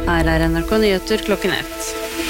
Her NRK Nyheter klokken 1.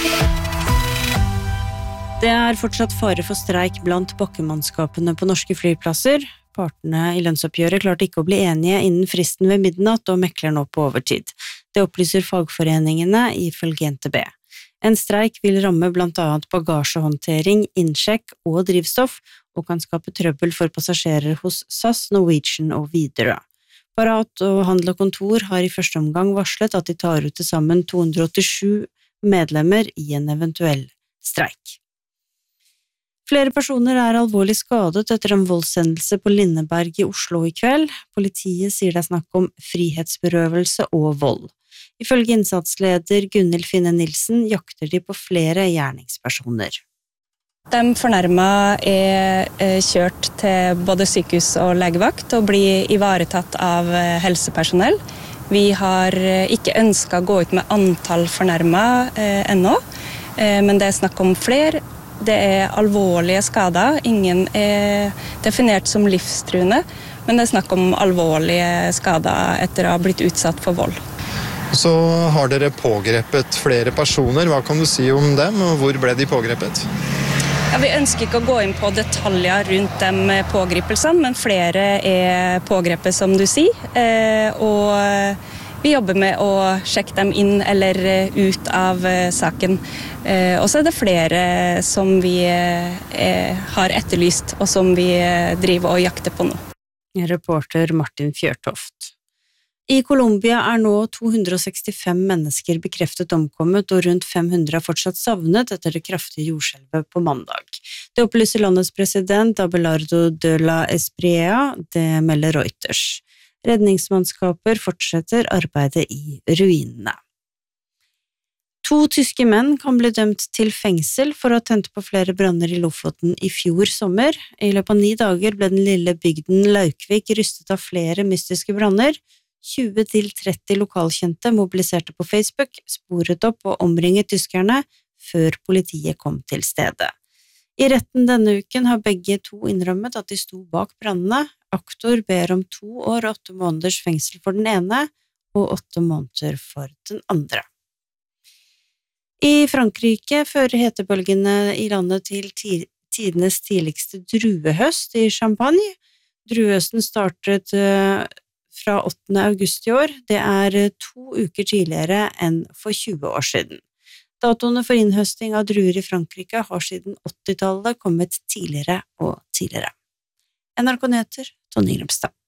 Det fortsatt fare for streik blant bakkemannskapene på norske flyplasser. Partene i lønnsoppgjøret klarte ikke å bli enige innen fristen ved midnatt og mekler nå på overtid. Det opplyser fagforeningene ifølge NTB. En streik vil ramme blant annet bagasjehåndtering, innsjekk og drivstoff, og kan skape trøbbel for passasjerer hos SAS, Norwegian og Widerøe. Parat og Handel og Kontor har i første omgang varslet at de tar ut til sammen 287 medlemmer i en eventuell streik. Flere personer alvorlig skadet etter en voldshendelse på Lindeberg i Oslo i kveld. Politiet sier det snakk om frihetsberøvelse og vold. Ifølge innsatsleder Gunhild Finne Nilsen jakter de på flere gjerningspersoner. De fornærmede kjørt til både sykehus og legevakt og blir ivaretatt av helsepersonell. Vi har ikke ønsket å gå ut med antall fornærmede ennå, men det snakk om flere. Det alvorlige skader. Ingen definert som livstruende, men det snakk om alvorlige skader etter å ha blitt utsatt for vold. Så har dere pågrepet flere personer. Hva kan du si om dem, og hvor ble de pågrepet? Ja, vi ønsker ikke å gå inn på detaljer rundt de pågripelsene, men flere pågrepet, som du sier. Og vi jobber med å sjekke dem inn eller ut av saken. Og så det flere som vi har etterlyst, og som vi driver og jakter på nå. Reporter Martin Fjørtoft. I Colombia nå 265 mennesker bekreftet omkommet, og rundt 500 fortsatt savnet etter det kraftige jordskjelvet på mandag. Det opplyser landets president Abelardo de la Espriella, det melder Reuters. Redningsmannskaper fortsetter arbeidet i ruinene. 2 tyske menn kan bli dømt til fengsel for å ha tent på flere branner i Lofoten i fjor sommer. I løpet av 9 dager ble den lille bygden Laukvik rystet av flere mystiske branner. 20-30 lokalkjente mobiliserte på Facebook, sporet opp og omringet tyskerne før politiet kom til stedet. I retten denne uken har begge to innrømmet at de sto bak brannene. Aktor ber om 2 år og 8 måneders fengsel for den ene, og 8 måneder for den andre. I Frankrike fører hetebølgene i landet til tidenes tidligste druehøst i Champagne. Druehøsten startet fra 8. august i år. Det 2 uker tidligere enn for 20 år siden. Datoene for innhøsting av druer i Frankrike har siden 80-tallet kommet tidligere og tidligere. NRK Nyheter, Tonje Grimstad.